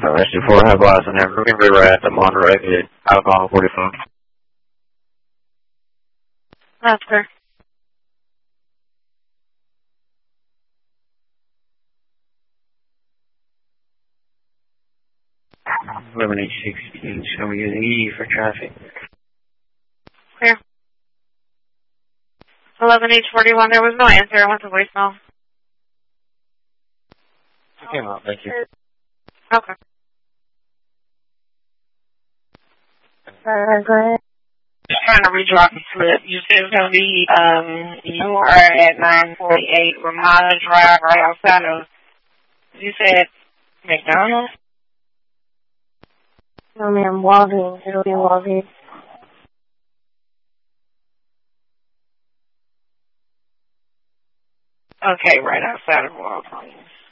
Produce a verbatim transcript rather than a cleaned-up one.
Rescue four, have lost and have remember we're at the Monterey exit, alcohol forty-five. That's clear. eleven H sixteen, show me an E for traffic. Clear. eleven H forty-one, there was no answer. I went to voicemail. Okay, well, thank you. Okay. Uh, go ahead. Just trying to redraw the slip. You said it's going to be, um, you are at nine forty-eight Ramada Drive right outside of, you said McDonald's? No, ma'am, Walgreens. It'll be Walgreens. Okay, right outside of Walgreens.